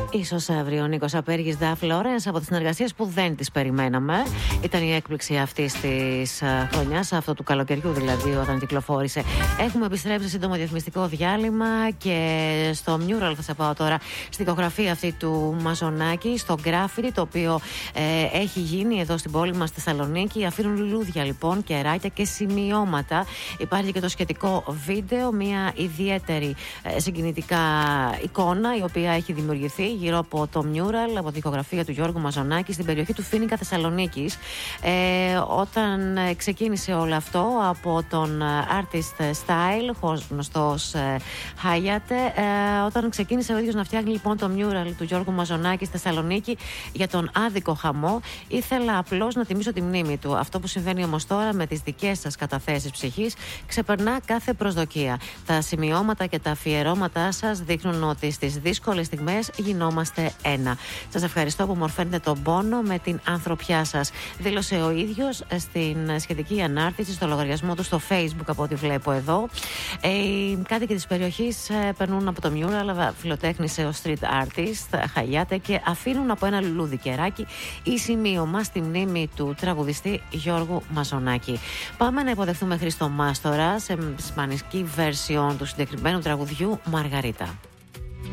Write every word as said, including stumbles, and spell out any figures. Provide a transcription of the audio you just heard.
Ίσως αύριο ο Νίκος Απέργης Νταφ Λόρενς από τις συνεργασίες που δεν τις περιμέναμε. Ήταν η έκπληξη αυτής της χρονιάς, αυτό του καλοκαιριού δηλαδή, όταν κυκλοφόρησε. Έχουμε επιστρέψει σε σύντομο διαφημιστικό διάλειμμα και στο mural θα σε πάω τώρα, στη δικογραφία αυτή του Μαζονάκη, στο γκράφιτι το οποίο ε, έχει γίνει εδώ στην πόλη μας στη Θεσσαλονίκη. Αφήνουν λουλούδια λοιπόν, κεράκια και σημειώματα. Υπάρχει και το σχετικό βίντεο, μια ιδιαίτερη ε, συγκινητικά εικόνα η οποία έχει δημιουργηθεί γύρω από το mural, από τη δικογραφία του Γιώργου Μαζονάκη στην περιοχή του Φοίνικα Θεσσαλονίκης. Ε, όταν ξεκίνησε όλο αυτό από τον artist style, γνωστός ε, Χάγιατε, ε, όταν ξεκίνησε ο ίδιος να φτιάχνει λοιπόν το mural του Γιώργου Μαζονάκη στη Θεσσαλονίκη για τον άδικο χαμό, ήθελα απλώς να τιμήσω τη μνήμη του. Αυτό που συμβαίνει όμως τώρα με τις δικές σας καταθέσεις ψυχής ξεπερνά κάθε προσδοκία. Τα σημειώματα και τα αφιερώματά σας δείχνουν ότι στις δύσκολες στιγμές γινόμαστε ένα. Σας ευχαριστώ που μορφαίνετε τον πόνο με την ανθρωπιά σας. Δήλωσε ο ίδιος στην σχετική ανάρτηση στο λογαριασμό του στο Facebook, από ό,τι βλέπω εδώ. Ε, οι κάτοικοι της περιοχής ε, περνούν από το mural, αλλά φιλοτέχνησε ο street artist Χαγιάτε και αφήνουν από ένα λουλούδι κεράκι ή σημείωμα στη μνήμη του τραγουδιστή Γιώργου Μαζονάκη. Πάμε να υποδεχθούμε Χρήστο Μάστορα σε σπανική version του συγκεκριμένου τραγουδιού Μαργαρίτα.